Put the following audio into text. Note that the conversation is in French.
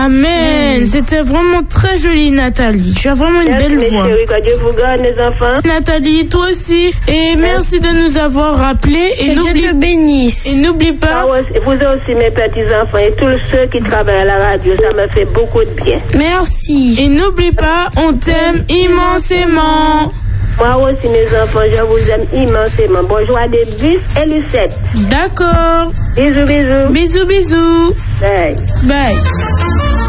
Amen. C'était vraiment très joli, Nathalie. Tu as vraiment une belle voix. Chérie, que Dieu vous garde, les enfants. Nathalie, toi aussi. Et merci de nous avoir rappelés. Et que Dieu te bénisse. Et n'oublie pas. Vous aussi, mes petits-enfants, et tous ceux qui travaillent à la radio, ça me fait beaucoup de bien. Merci. Et n'oublie pas, on t'aime immensément. Moi aussi, mes enfants, je vous aime immensément. Bonjour à des bis et Lucette. D'accord. Bisous, bisous. Bisous, bisous. Bye. Bye.